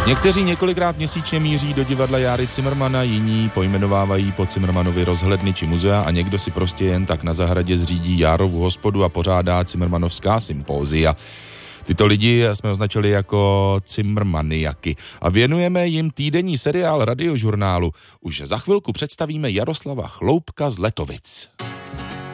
Někteří několikrát měsíčně míří do divadla Járy Cimrmana, jiní pojmenovávají po Cimrmanovi rozhledny či muzea a někdo si prostě jen tak na zahradě zřídí Járovu hospodu a pořádá cimrmanovská sympózia. Tyto lidi jsme označili jako cimrmaniaky a věnujeme jim týdenní seriál Radiožurnálu. Už za chvilku představíme Jaroslava Chloupka z Letovic.